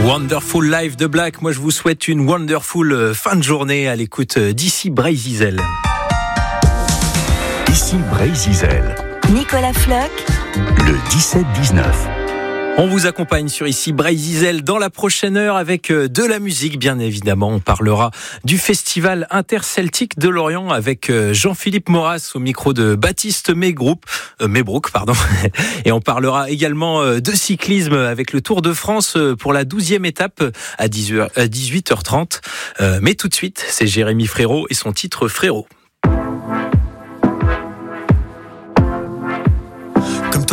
Wonderful Life de Black. Moi, je vous souhaite une wonderful fin de journée à l'écoute d'ici Bray-Zizel. Ici Bray-Zizel. Nicolas Floch. Le 17-19. On vous accompagne sur ici Bray-Zizel dans la prochaine heure avec de la musique, bien évidemment. On parlera du festival interceltique de Lorient avec Jean-Philippe Maurras au micro de Baptiste Maybrook. Et on parlera également de cyclisme avec le Tour de France pour la 12e étape à 18h30. Mais tout de suite, c'est Jérémy Frérot et son titre Frérot.